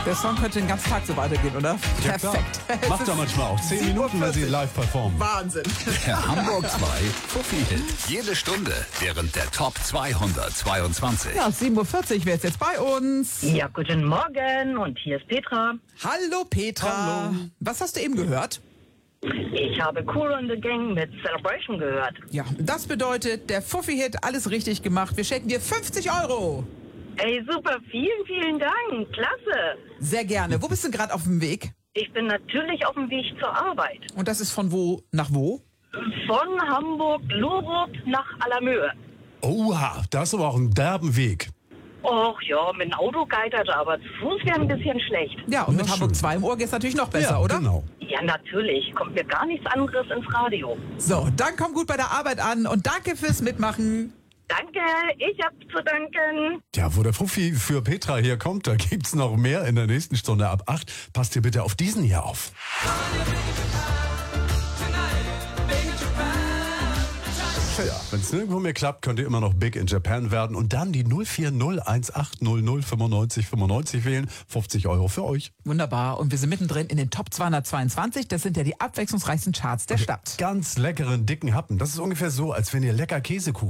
Der Song könnte den ganzen Tag so weitergehen, oder? Ja, Perfekt. klar. Macht er manchmal auch 10 Minuten, wenn sie live performen. Wahnsinn. Der Hamburg 2 Fuffi-Hit. Jede Stunde während der Top 222. Ja, 7.40 Uhr wäre es jetzt bei uns. Ja, guten Morgen und hier ist Petra. Hallo Petra. Hallo. Was hast du eben gehört? Ich habe Cool on the Gang mit Celebration gehört. Ja, das bedeutet, der Fuffi-Hit, alles richtig gemacht. Wir schenken dir 50 Euro. Ey, super, vielen, vielen Dank. Klasse. Sehr gerne. Wo bist du gerade auf dem Weg? Ich bin natürlich auf dem Weg zur Arbeit. Und das ist von wo nach wo? Von Hamburg-Lurup nach Allermöhe. Oha, das ist aber auch ein derben Weg. Och ja, mit dem Auto geitert, aber zu Fuß wäre ein bisschen schlecht. Ja, und mit Ja, Hamburg schön. 2 im Ohr geht's natürlich noch besser, ja, oder? Genau. Ja, natürlich. Kommt mir gar nichts anderes ins Radio. So, dann komm gut bei der Arbeit an und danke fürs Mitmachen. Danke, ich hab zu danken. Ja, wo der Fuffi für Petra hier kommt, da gibt's noch mehr in der nächsten Stunde ab 8. Passt hier bitte auf diesen hier auf. Ja, wenn es nirgendwo mehr klappt, könnt ihr immer noch Big in Japan werden und dann die 04018009595 wählen. 50 Euro für euch. Wunderbar. Und wir sind mittendrin in den Top 222. Das sind ja die abwechslungsreichsten Charts der Stadt. Ganz leckeren, dicken Happen. Das ist ungefähr so, als wenn ihr lecker Käsekuchen